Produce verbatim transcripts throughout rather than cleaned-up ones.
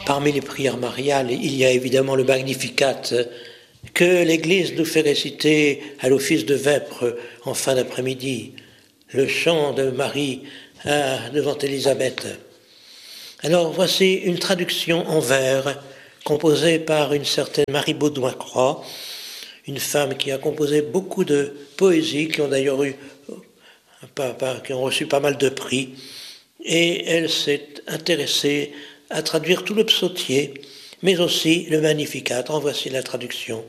Parmi les prières mariales, il y a évidemment le Magnificat que l'Église nous fait réciter à l'office de vêpres en fin d'après-midi, le chant de Marie hein, devant Élisabeth. Alors voici une traduction en vers composée par une certaine Marie Baudouin-Croix, une femme qui a composé beaucoup de poésies, qui ont d'ailleurs eu, pas, pas, qui ont reçu pas mal de prix, et elle s'est intéressée à traduire tout le psautier, mais aussi le Magnificat. En voici la traduction.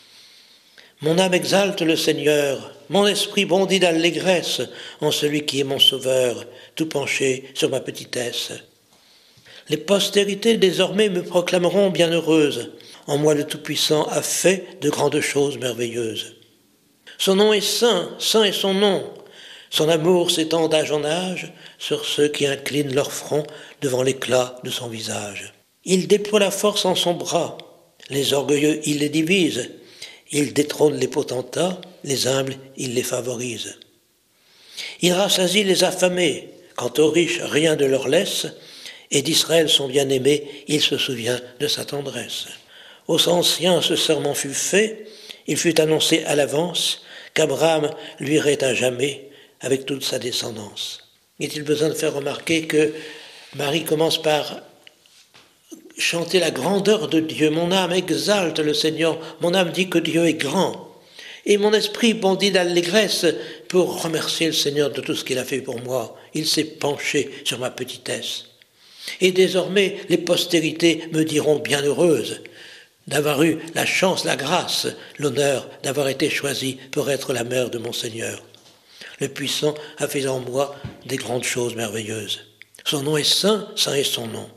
Mon âme exalte le Seigneur, mon esprit bondit d'allégresse en celui qui est mon sauveur, tout penché sur ma petitesse. Les postérités désormais me proclameront bienheureuse. En moi le Tout-Puissant a fait de grandes choses merveilleuses. Son nom est saint, saint est son nom. Son amour s'étend d'âge en âge sur ceux qui inclinent leur front devant l'éclat de son visage. Il déploie la force en son bras, les orgueilleux il les divise, il détrône les potentats, les humbles il les favorise. Il rassasie les affamés, quand aux riches rien ne leur laisse, et d'Israël son bien-aimé, il se souvient de sa tendresse. Aux anciens ce serment fut fait, il fut annoncé à l'avance qu'Abraham lui irait à jamais avec toute sa descendance. Est-il besoin de faire remarquer que Marie commence par chanter la grandeur de Dieu. Mon âme exalte le Seigneur, mon âme dit que Dieu est grand. Et mon esprit bondit d'allégresse pour remercier le Seigneur de tout ce qu'il a fait pour moi. Il s'est penché sur ma petitesse. Et désormais, les postérités me diront bienheureuse d'avoir eu la chance, la grâce, l'honneur d'avoir été choisie pour être la mère de mon Seigneur. Le Puissant a fait en moi des grandes choses merveilleuses. Son nom est saint, saint est son nom.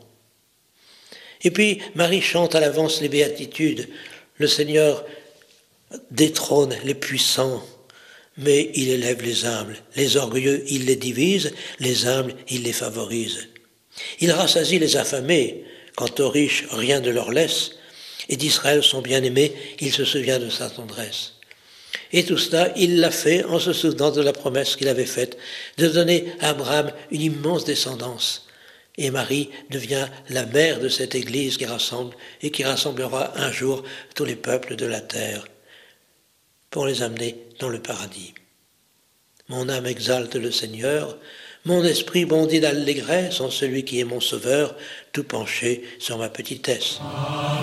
Et puis, Marie chante à l'avance les béatitudes. Le Seigneur détrône les puissants, mais il élève les humbles. Les orgueilleux, il les divise, les humbles, il les favorise. Il rassasie les affamés, quant aux riches, rien ne leur laisse, et d'Israël son bien-aimé, il se souvient de sa tendresse. Et tout cela, il l'a fait en se souvenant de la promesse qu'il avait faite de donner à Abraham une immense descendance. Et Marie devient la mère de cette Église qui rassemble et qui rassemblera un jour tous les peuples de la terre pour les amener dans le paradis. Mon âme exalte le Seigneur, mon esprit bondit d'allégresse en celui qui est mon sauveur, tout penché sur ma petitesse.